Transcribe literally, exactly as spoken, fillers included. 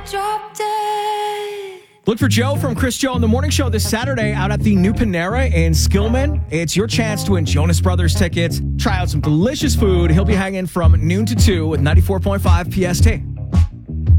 drop dead. Look for Joe from Chris Joe on the Morning Show this Saturday out at the new Panera in Skillman. It's your chance to win Jonas Brothers tickets. Try out some delicious food. He'll be hanging from noon to two with ninety-four point five P S T.